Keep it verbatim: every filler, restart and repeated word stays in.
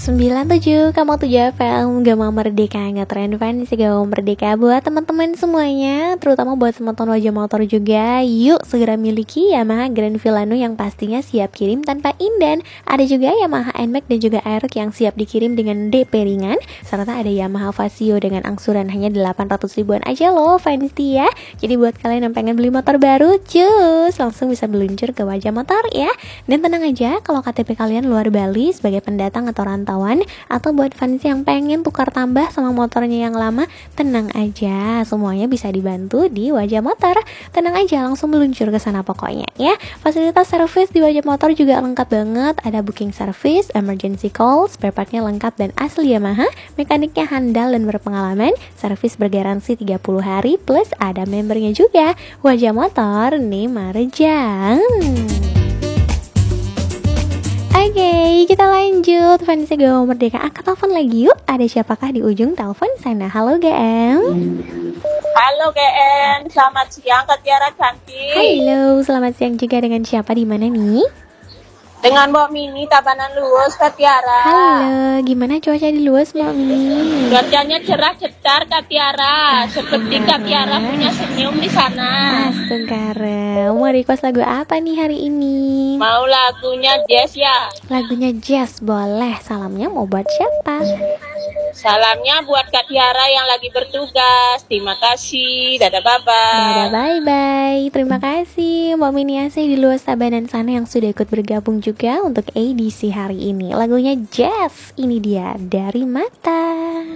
sembilan tujuh Kamu tujuh F M, gak mau merdeka, nggak tren fancy, gak mau merdeka. Buat teman-teman semuanya, terutama buat teman-teman wajah motor juga, yuk segera miliki Yamaha Grand Villano yang pastinya siap kirim tanpa inden. Ada juga Yamaha N M A X dan juga Aerox yang siap dikirim dengan D P ringan, serta ada Yamaha Vasio dengan angsuran hanya delapan ratus ribuan aja loh fancy ya. Jadi buat kalian yang pengen beli motor baru, cus langsung bisa meluncur ke wajah motor ya. Dan tenang aja, kalau K T P kalian luar Bali sebagai pendatang atau rantauan, atau buat fans yang pengen tukar tambah sama motornya yang lama, tenang aja, semuanya bisa dibantu di Wajah Motor. Tenang aja, langsung meluncur ke sana pokoknya ya. Fasilitas servis di Wajah Motor juga lengkap banget. Ada booking service, emergency call, spare partnya lengkap dan asli Yamaha, mekaniknya handal dan berpengalaman, servis bergaransi tiga puluh hari, plus ada membernya juga. Wajah Motor nih Marjang. Oke, okay, kita lanjut. Fancy Go Merdeka, angkat telepon lagi yuk. Ada siapakah di ujung telepon sana? Halo G M. Halo G M, selamat siang Kak Tiara cantik. Halo, selamat siang juga. Dengan siapa di mana nih? Dengan Mbak Mini Tabanan Luwes Kak Tiara. Halo, gimana cuaca di Luwes Mbak Mini? Cuacanya cerah cetar Kak Tiara, seperti Kak Tiara punya senyum di sana. Astagfirullah. Mau request lagu apa nih hari ini? Mau lagunya jazz ya? Lagunya jazz boleh. Salamnya mau buat siapa? Salamnya buat Kak Tiara yang lagi bertugas. Terima kasih. Dadah bye bye. Dadah bye bye. Terima kasih Mbak Mini Asih di Luwes Tabanan sana yang sudah ikut bergabung juga untuk edisi hari ini. Lagunya jazz ini dia, Dari Mata.